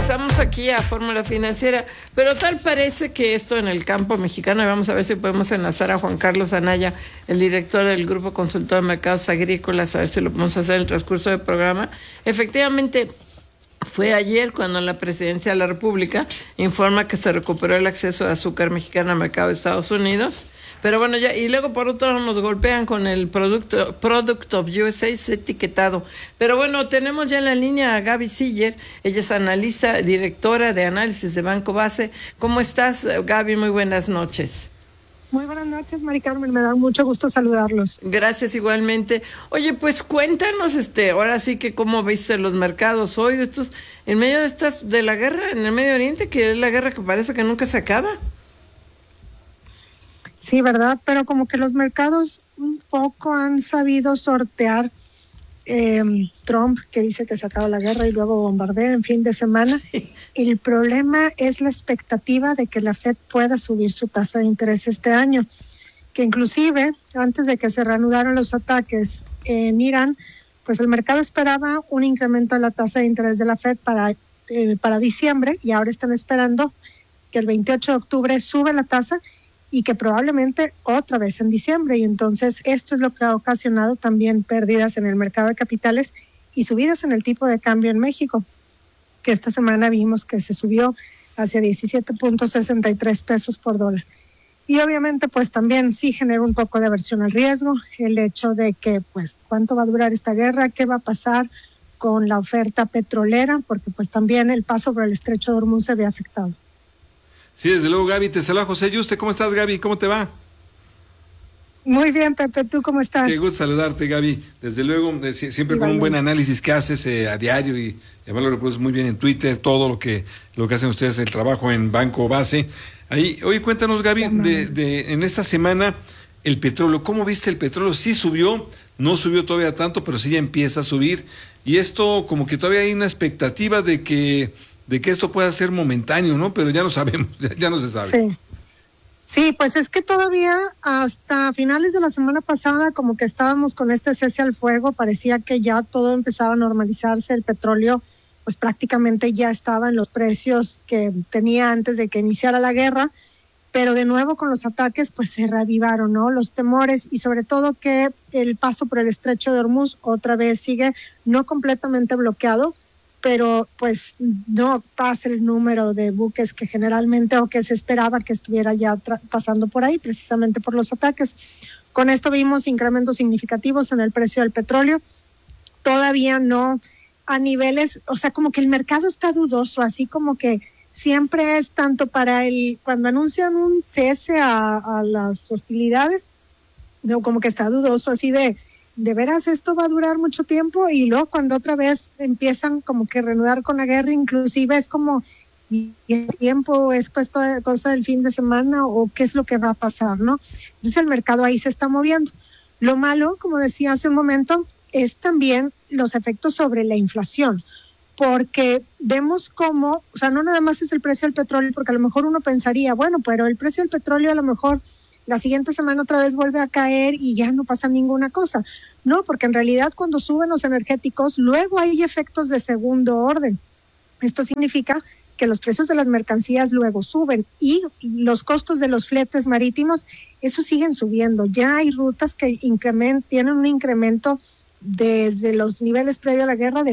Regresamos aquí a Fórmula Financiera, pero tal parece que esto en el campo mexicano, y vamos a ver si podemos enlazar a Juan Carlos Anaya, el director del Grupo Consultor de Mercados Agrícolas, a ver si lo podemos hacer en el transcurso del programa. Efectivamente, fue ayer cuando la Presidencia de la República informa que se recuperó el acceso de azúcar mexicano al mercado de Estados Unidos. Pero bueno, ya, y luego por otro lado nos golpean con el Product of USA etiquetado. Pero bueno, tenemos ya en la línea a Gaby Siller, ella es analista, directora de análisis de Banco Base. ¿Cómo estás, Gaby? Muy buenas noches. Muy buenas noches, Mari Carmen, me da mucho gusto saludarlos. Gracias, igualmente. Oye, pues cuéntanos, ahora sí que cómo viste los mercados hoy, estos, en medio de la guerra en el Medio Oriente, que es la guerra que parece que nunca se acaba. Sí, ¿verdad? Pero como que los mercados un poco han sabido sortear Trump, que dice que se acaba la guerra y luego bombardea en fin de semana. El problema es la expectativa de que la Fed pueda subir su tasa de interés este año, que inclusive antes de que se reanudaran los ataques en Irán, pues el mercado esperaba un incremento de la tasa de interés de la Fed para diciembre, y ahora están esperando que el 28 de octubre sube la tasa y que probablemente otra vez en diciembre. Y entonces esto es lo que ha ocasionado también pérdidas en el mercado de capitales y subidas en el tipo de cambio en México, que esta semana vimos que se subió hacia 17.63 pesos por dólar. Y obviamente pues también sí genera un poco de aversión al riesgo, el hecho de que pues cuánto va a durar esta guerra, qué va a pasar con la oferta petrolera, porque pues también el paso por el estrecho de Hormuz se ve afectado. Sí, desde luego, Gaby. Te saluda José Yuste. ¿Cómo estás, Gaby? ¿Cómo te va? Muy bien, Pepe. ¿Tú cómo estás? Qué gusto saludarte, Gaby. Desde luego, siempre con un buen análisis que haces a diario y además lo reproduces muy bien en Twitter, todo lo que hacen ustedes, el trabajo en Banco Base. Ahí, oye, cuéntanos, Gaby, en esta semana, el petróleo. ¿Cómo viste el petróleo? Sí subió, no subió todavía tanto, pero sí ya empieza a subir. Y esto, como que todavía hay una expectativa de que esto pueda ser momentáneo, ¿no? Pero ya no sabemos, ya no se sabe. Sí, pues es que todavía hasta finales de la semana pasada como que estábamos con este cese al fuego, parecía que ya todo empezaba a normalizarse, el petróleo pues prácticamente ya estaba en los precios que tenía antes de que iniciara la guerra, pero de nuevo con los ataques pues se reavivaron, ¿no? Los temores y sobre todo que el paso por el estrecho de Hormuz otra vez sigue no completamente bloqueado, pero pues no pasa el número de buques que generalmente o que se esperaba que estuviera ya pasando por ahí, precisamente por los ataques. Con esto vimos incrementos significativos en el precio del petróleo, todavía no a niveles, o sea, como que el mercado está dudoso, así como que siempre es tanto para cuando anuncian un cese a las hostilidades, no, como que está dudoso así de veras esto va a durar mucho tiempo, y luego cuando otra vez empiezan como que reanudar con la guerra, inclusive es como, ¿y el tiempo es cosa del fin de semana o qué es lo que va a pasar, no? Entonces el mercado ahí se está moviendo. Lo malo, como decía hace un momento, es también los efectos sobre la inflación, porque vemos cómo, o sea, no nada más es el precio del petróleo, porque a lo mejor uno pensaría, bueno, pero el precio del petróleo a lo mejor la siguiente semana otra vez vuelve a caer y ya no pasa ninguna cosa. No, porque en realidad cuando suben los energéticos, luego hay efectos de segundo orden. Esto significa que los precios de las mercancías luego suben y los costos de los fletes marítimos, esos siguen subiendo. Ya hay rutas que tienen un incremento desde los niveles previo a la guerra de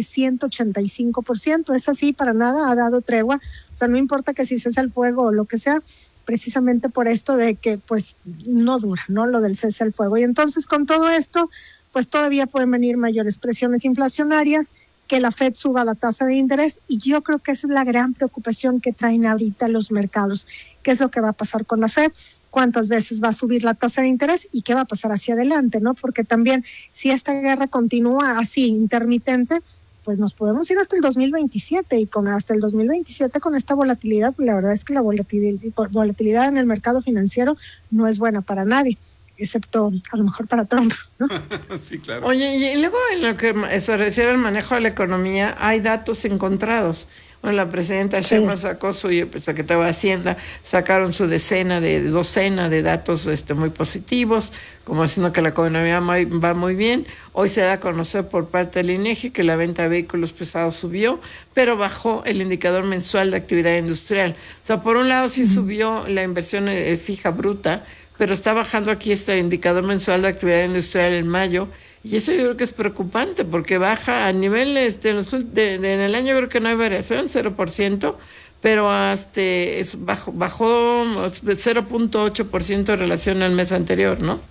185%. Es así, para nada ha dado tregua. O sea, no importa que si cesa el fuego o lo que sea, precisamente por esto de que pues no dura, ¿no? Lo del cese al fuego. Y entonces con todo esto, pues todavía pueden venir mayores presiones inflacionarias, que la Fed suba la tasa de interés, y yo creo que esa es la gran preocupación que traen ahorita los mercados. ¿Qué es lo que va a pasar con la Fed? ¿Cuántas veces va a subir la tasa de interés? ¿Y qué va a pasar hacia adelante, no? Porque también si esta guerra continúa así, intermitente, pues nos podemos ir hasta el 2027, y hasta el 2027 con esta volatilidad, pues la verdad es que la volatilidad en el mercado financiero no es buena para nadie, excepto a lo mejor para Trump, ¿no? Sí, claro. Oye, y luego en lo que se refiere al manejo de la economía, hay datos encontrados. Bueno, la presidenta Sheinbaum sacó su secretario de Hacienda, sacaron su docena de datos muy positivos, como diciendo que la economía va muy bien. Hoy se da a conocer por parte del INEGI que la venta de vehículos pesados subió, pero bajó el indicador mensual de actividad industrial. O sea, por un lado sí subió la inversión fija bruta, pero está bajando aquí este indicador mensual de actividad industrial en mayo, y eso yo creo que es preocupante, porque baja a nivel, en el año creo que no hay variación, 0%, pero bajó 0.8% en relación al mes anterior, ¿no?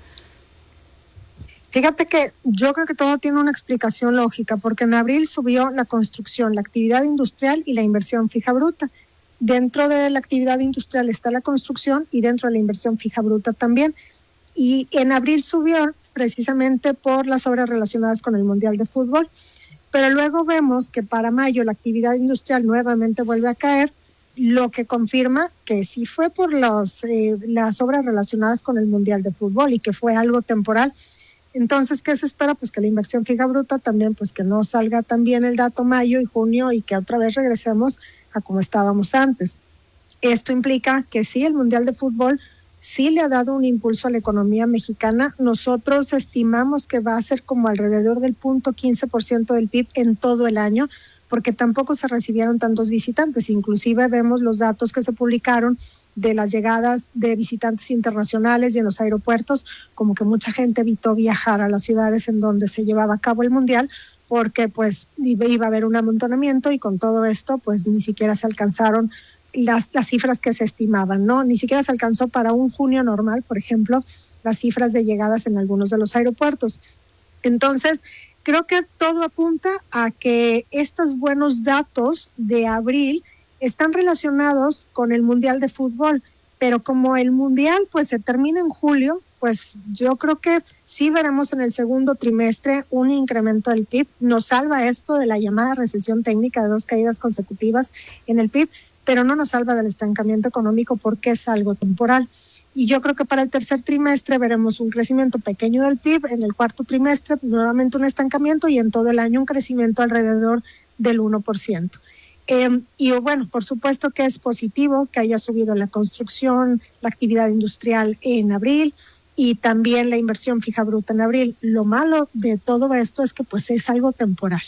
Fíjate que yo creo que todo tiene una explicación lógica, porque en abril subió la construcción, la actividad industrial y la inversión fija bruta. Dentro de la actividad industrial está la construcción y dentro de la inversión fija bruta también. Y en abril subió precisamente por las obras relacionadas con el Mundial de Fútbol, pero luego vemos que para mayo la actividad industrial nuevamente vuelve a caer, lo que confirma que sí fue por las obras relacionadas con el Mundial de Fútbol y que fue algo temporal. Entonces, ¿qué se espera? Pues que la inversión fija bruta también, pues que no salga tan bien el dato mayo y junio y que otra vez regresemos a como estábamos antes. Esto implica que sí, el Mundial de Fútbol sí le ha dado un impulso a la economía mexicana. Nosotros estimamos que va a ser como alrededor del 0.15% del PIB en todo el año, porque tampoco se recibieron tantos visitantes. Inclusive vemos los datos que se publicaron de las llegadas de visitantes internacionales y en los aeropuertos, como que mucha gente evitó viajar a las ciudades en donde se llevaba a cabo el Mundial, porque pues iba a haber un amontonamiento y con todo esto pues ni siquiera se alcanzaron las cifras que se estimaban, ¿no? Ni siquiera se alcanzó para un junio normal, por ejemplo, las cifras de llegadas en algunos de los aeropuertos. Entonces, creo que todo apunta a que estos buenos datos de abril están relacionados con el Mundial de Fútbol, pero como el Mundial pues se termina en julio, pues yo creo que sí veremos en el segundo trimestre un incremento del PIB. Nos salva esto de la llamada recesión técnica de 2 caídas consecutivas en el PIB, pero no nos salva del estancamiento económico porque es algo temporal. Y yo creo que para el tercer trimestre veremos un crecimiento pequeño del PIB, en el cuarto trimestre nuevamente un estancamiento y en todo el año un crecimiento alrededor del 1%. Y bueno, por supuesto que es positivo que haya subido la construcción, la actividad industrial en abril y también la inversión fija bruta en abril. Lo malo de todo esto es que pues es algo temporal.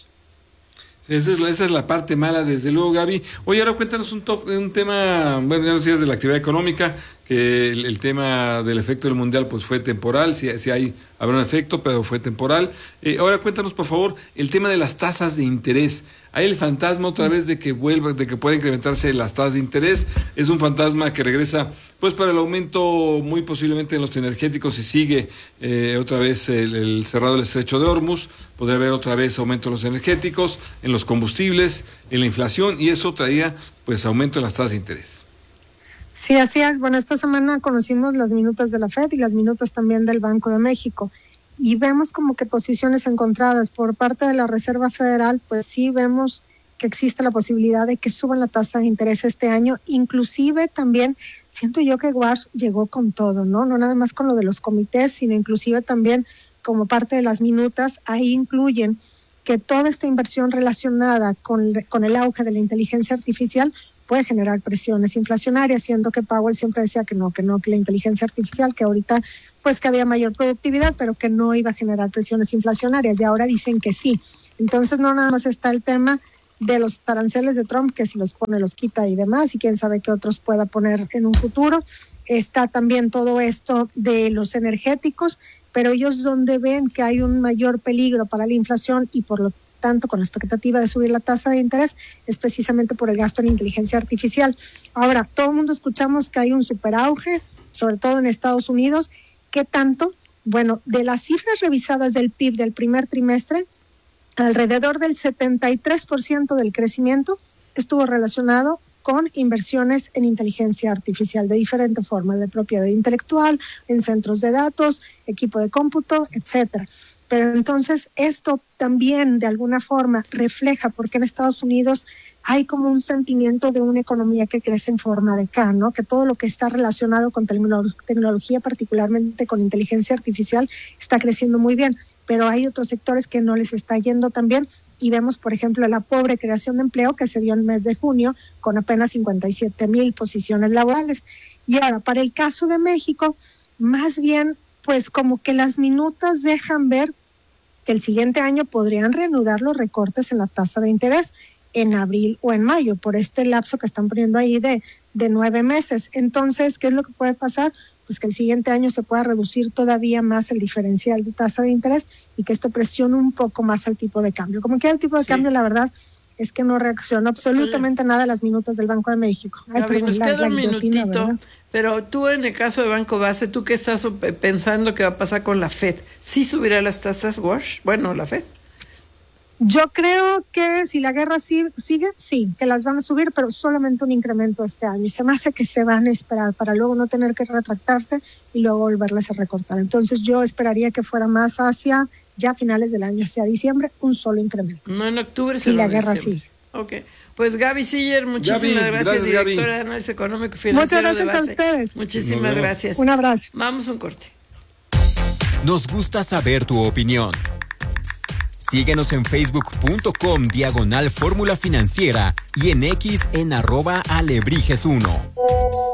Esa es la parte mala, desde luego, Gaby. Oye, ahora cuéntanos un tema, bueno, ya nos decías de la actividad económica, que el tema del efecto del Mundial pues fue temporal, si habrá un efecto, pero fue temporal. Ahora cuéntanos, por favor, el tema de las tasas de interés. Hay el fantasma otra vez de que pueden incrementarse las tasas de interés. Es un fantasma que regresa pues para el aumento muy posiblemente en los energéticos, si sigue otra vez el cerrado del estrecho de Hormuz. Podría haber otra vez aumento en los energéticos, en los combustibles, en la inflación, y eso traía pues aumento en las tasas de interés. Sí, así es. Bueno, esta semana conocimos las minutas de la FED y las minutas también del Banco de México. Y vemos como que posiciones encontradas por parte de la Reserva Federal, pues sí vemos que existe la posibilidad de que suban la tasa de interés este año. Inclusive también siento yo que Guash llegó con todo, ¿no? No nada más con lo de los comités, sino inclusive también como parte de las minutas, ahí incluyen que toda esta inversión relacionada con el auge de la inteligencia artificial puede generar presiones inflacionarias, siendo que Powell siempre decía que la inteligencia artificial, que ahorita pues que había mayor productividad, pero que no iba a generar presiones inflacionarias, y ahora dicen que sí. Entonces no nada más está el tema de los aranceles de Trump, que si los pone los quita y demás, y quién sabe qué otros pueda poner en un futuro. Está también todo esto de los energéticos, pero ellos donde ven que hay un mayor peligro para la inflación y por lo tanto con la expectativa de subir la tasa de interés es precisamente por el gasto en inteligencia artificial. Ahora, todo el mundo escuchamos que hay un superauge, sobre todo en Estados Unidos. ¿Qué tanto? Bueno, de las cifras revisadas del PIB del primer trimestre, alrededor del 73% del crecimiento estuvo relacionado con inversiones en inteligencia artificial de diferente forma, de propiedad intelectual, en centros de datos, equipo de cómputo, etcétera. Pero entonces esto también de alguna forma refleja por qué en Estados Unidos hay como un sentimiento de una economía que crece en forma de K, ¿no? Que todo lo que está relacionado con tecnología, particularmente con inteligencia artificial, está creciendo muy bien, pero hay otros sectores que no les está yendo tan bien y vemos, por ejemplo, la pobre creación de empleo que se dio en el mes de junio con apenas 57,000 posiciones laborales. Y ahora, para el caso de México, más bien, pues como que las minutas dejan ver que el siguiente año podrían reanudar los recortes en la tasa de interés en abril o en mayo, por este lapso que están poniendo ahí de 9 meses. Entonces, ¿qué es lo que puede pasar? Pues que el siguiente año se pueda reducir todavía más el diferencial de tasa de interés y que esto presione un poco más el tipo de cambio. Como quiera el tipo de cambio, la verdad es que no reaccionó absolutamente nada a las minutas del Banco de México. Gaby, nos queda un minutito, pero tú en el caso de Banco Base, ¿tú qué estás pensando que va a pasar con la FED? ¿Sí subirá las tasas, Wash? Bueno, la FED. Yo creo que si la guerra sigue, sí, que las van a subir, pero solamente un incremento este año. Y se me hace que se van a esperar para luego no tener que retractarse y luego volverlas a recortar. Entonces yo esperaría que fuera más hacia ya finales del año, hacia diciembre, un solo incremento. No en octubre, si la guerra sigue. Ok. Pues Gaby Siller, muchísimas gracias, directora de Análisis Económico y Financiero de Base. Muchas gracias a ustedes. Muchísimas gracias. Un abrazo. Vamos a un corte. Nos gusta saber tu opinión. Síguenos en facebook.com/Fórmula Financiera y en X en @Alebrijes1.